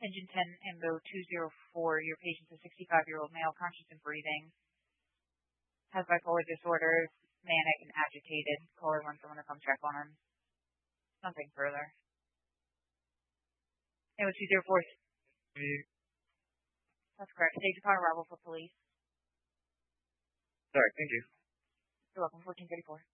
Engine 10, IMBO 204, your patient's a 65-year-old male, conscious and breathing, has bipolar disorder, manic and agitated. Caller wants someone to come check on him. Nothing further. IMBO 204. That's correct. Stage upon arrival for police. Sorry, thank you. You're welcome. 1434.